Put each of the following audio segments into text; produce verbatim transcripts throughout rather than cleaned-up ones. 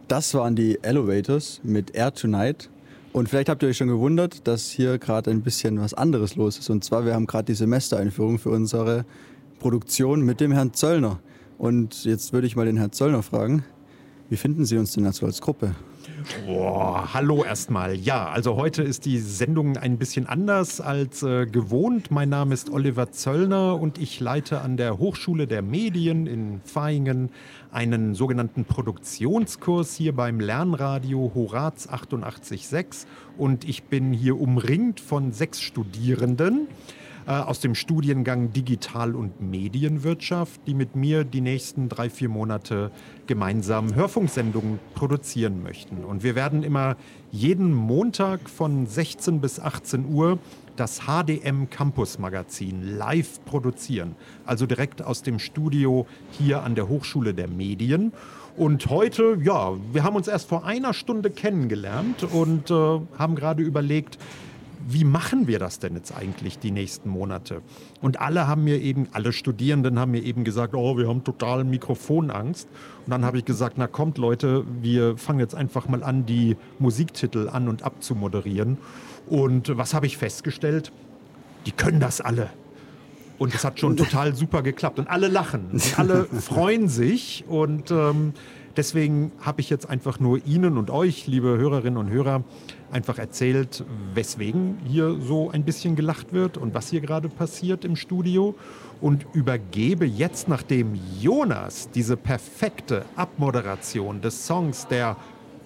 Das waren die Elevators mit Air Tonight. Und vielleicht habt ihr euch schon gewundert, dass hier gerade ein bisschen was anderes los ist. Und zwar, wir haben gerade die Semestereinführung für unsere Produktion mit dem Herrn Zöllner. Und jetzt würde ich mal den Herrn Zöllner fragen, wie finden Sie uns denn dazu als Gruppe? Boah, hallo erstmal. Ja, also heute ist die Sendung ein bisschen anders als äh, gewohnt. Mein Name ist Oliver Zöllner und ich leite an der Hochschule der Medien in Vaihingen einen sogenannten Produktionskurs hier beim Lernradio Horaz achtundachtzig Komma sechs. Und ich bin hier umringt von sechs Studierenden aus dem Studiengang Digital- und Medienwirtschaft, die mit mir die nächsten drei, vier Monate gemeinsam Hörfunksendungen produzieren möchten. Und wir werden immer jeden Montag von sechzehn bis achtzehn Uhr das H D M Campus Magazin live produzieren. Also direkt aus dem Studio hier an der Hochschule der Medien. Und heute, ja, wir haben uns erst vor einer Stunde kennengelernt und äh, haben gerade überlegt, wie machen wir das denn jetzt eigentlich die nächsten Monate? Und alle haben mir eben, alle Studierenden haben mir eben gesagt, oh, wir haben total Mikrofonangst. Und dann habe ich gesagt, na kommt Leute, wir fangen jetzt einfach mal an, die Musiktitel an und ab zu moderieren. Und was habe ich festgestellt? Die können das alle. Und es hat schon total super geklappt. Und alle lachen, und alle freuen sich. Und ähm, deswegen habe ich jetzt einfach nur Ihnen und euch, liebe Hörerinnen und Hörer, einfach erzählt, weswegen hier so ein bisschen gelacht wird und was hier gerade passiert im Studio. Und übergebe jetzt, nachdem Jonas diese perfekte Abmoderation des Songs der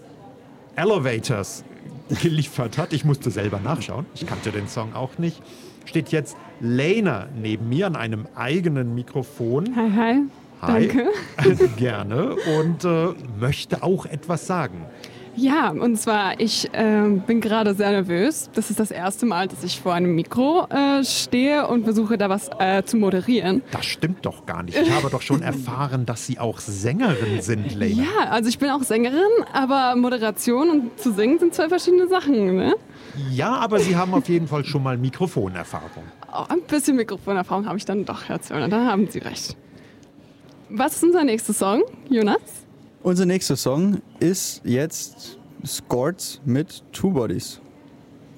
Elevators geliefert hat, ich musste selber nachschauen, ich kannte den Song auch nicht, steht jetzt Lena neben mir an einem eigenen Mikrofon. Hi, hi. Hi. Danke. Gerne. Und äh, möchte auch etwas sagen. Ja, und zwar, ich äh, bin gerade sehr nervös. Das ist das erste Mal, dass ich vor einem Mikro äh, stehe und versuche, da was äh, zu moderieren. Das stimmt doch gar nicht. Ich habe doch schon erfahren, dass Sie auch Sängerin sind, Lena. Ja, also ich bin auch Sängerin, aber Moderation und zu singen sind zwei verschiedene Sachen, ne? Ja, aber Sie haben auf jeden Fall schon mal Mikrofonerfahrung. Oh, ein bisschen Mikrofonerfahrung habe ich dann doch, Herr Zöllner, da haben Sie recht. Was ist unser nächster Song, Jonas? Unser nächster Song ist jetzt Scorts mit Two Bodies.